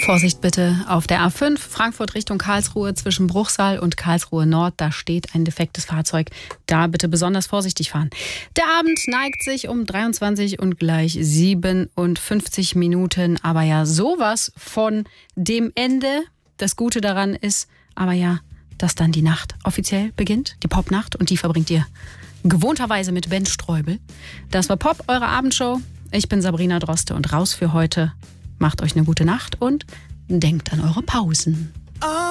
Vorsicht bitte auf der A5, Frankfurt Richtung Karlsruhe zwischen Bruchsal und Karlsruhe Nord. Da steht ein defektes Fahrzeug. Da bitte besonders vorsichtig fahren. Der Abend neigt sich um 23 und gleich 57 Minuten. Aber ja, sowas von dem Ende. Das Gute daran ist aber ja, dass dann die Nacht offiziell beginnt. Die Popnacht. Und die verbringt ihr gewohnterweise mit Ben Streubel. Das war Pop, eure Abendshow. Ich bin Sabrina Droste und raus für heute. Macht euch eine gute Nacht und denkt an eure Pausen.